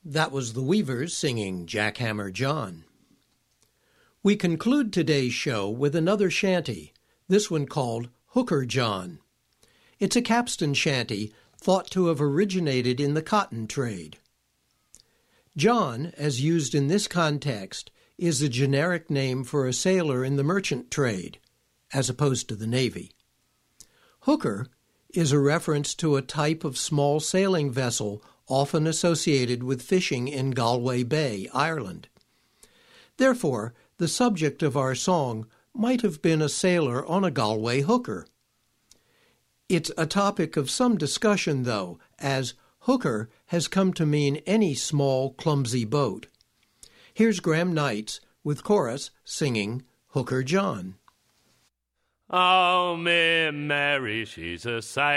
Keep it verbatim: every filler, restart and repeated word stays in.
That was the Weavers singing Jackhammer John. We conclude today's show with another shanty, this one called Hooker John. It's a capstan shanty thought to have originated in the cotton trade. John, as used in this context, is a generic name for a sailor in the merchant trade, as opposed to the Navy. Hooker is a reference to a type of small sailing vessel often associated with fishing in Galway Bay, Ireland. Therefore, the subject of our song might have been a sailor on a Galway hooker. It's a topic of some discussion, though, as hooker has come to mean any small, clumsy boat. Here's Graham Knights with chorus singing Hooker John. Oh, me Mary, she's a sailor.